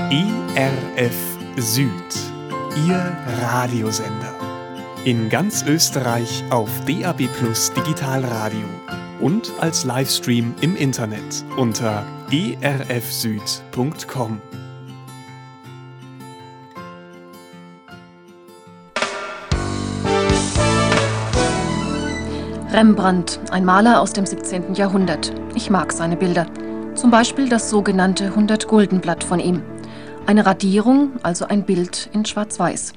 ERF Süd, Ihr Radiosender. In ganz Österreich auf DAB+ Digitalradio und als Livestream im Internet unter erfsüd.com. Rembrandt, ein Maler aus dem 17. Jahrhundert. Ich mag seine Bilder. Zum Beispiel das sogenannte 100-Gulden-Blatt von ihm. Eine Radierung, also ein Bild in Schwarz-Weiß.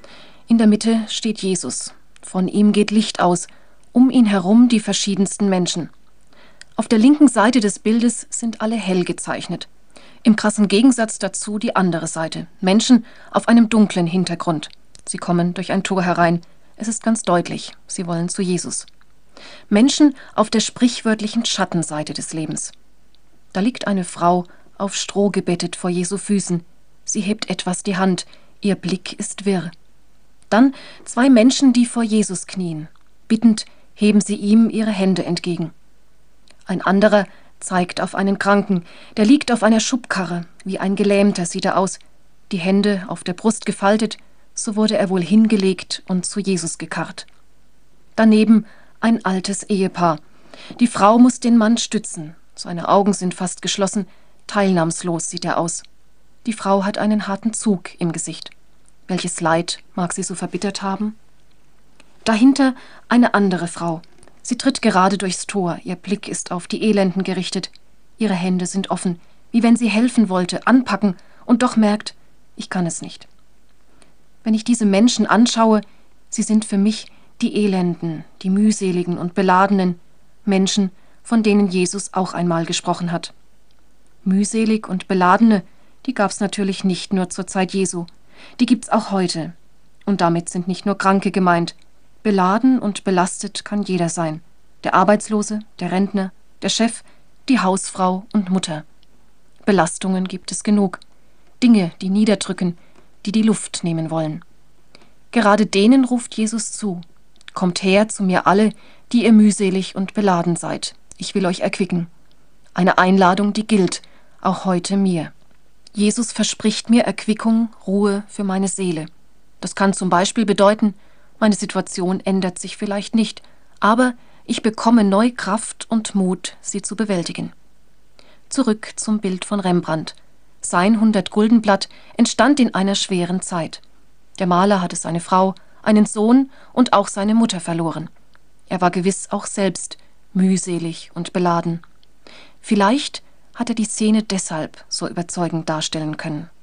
In der Mitte steht Jesus. Von ihm geht Licht aus. Um ihn herum die verschiedensten Menschen. Auf der linken Seite des Bildes sind alle hell gezeichnet. Im krassen Gegensatz dazu die andere Seite. Menschen auf einem dunklen Hintergrund. Sie kommen durch ein Tor herein. Es ist ganz deutlich, sie wollen zu Jesus. Menschen auf der sprichwörtlichen Schattenseite des Lebens. Da liegt eine Frau, auf Stroh gebettet vor Jesu Füßen. Sie hebt etwas die Hand, ihr Blick ist wirr. Dann 2 Menschen, die vor Jesus knien. Bittend heben sie ihm ihre Hände entgegen. Ein anderer zeigt auf einen Kranken, der liegt auf einer Schubkarre, wie ein Gelähmter sieht er aus, die Hände auf der Brust gefaltet, so wurde er wohl hingelegt und zu Jesus gekarrt. Daneben ein altes Ehepaar. Die Frau muss den Mann stützen. Seine Augen sind fast geschlossen. Teilnahmslos sieht er aus. Die Frau hat einen harten Zug im Gesicht. Welches Leid mag sie so verbittert haben? Dahinter eine andere Frau. Sie tritt gerade durchs Tor. Ihr Blick ist auf die Elenden gerichtet. Ihre Hände sind offen, wie wenn sie helfen wollte, anpacken und doch merkt, ich kann es nicht. Wenn ich diese Menschen anschaue, sie sind für mich die Elenden, die mühseligen und beladenen Menschen, von denen Jesus auch einmal gesprochen hat. Mühselig und beladene, die gab es natürlich nicht nur zur Zeit Jesu, die gibt's auch heute. Und damit sind nicht nur Kranke gemeint. Beladen und belastet kann jeder sein. Der Arbeitslose, der Rentner, der Chef, die Hausfrau und Mutter. Belastungen gibt es genug. Dinge, die niederdrücken, die die Luft nehmen wollen. Gerade denen ruft Jesus zu. Kommt her zu mir alle, die ihr mühselig und beladen seid. Ich will euch erquicken. Eine Einladung, die gilt, auch heute mir. Jesus verspricht mir Erquickung, Ruhe für meine Seele. Das kann zum Beispiel bedeuten, meine Situation ändert sich vielleicht nicht, aber ich bekomme neu Kraft und Mut, sie zu bewältigen. Zurück zum Bild von Rembrandt. Sein 100-Gulden-Blatt entstand in einer schweren Zeit. Der Maler hatte seine Frau, einen Sohn und auch seine Mutter verloren. Er war gewiss auch selbst mühselig und beladen. Vielleicht hat er die Szene deshalb so überzeugend darstellen können.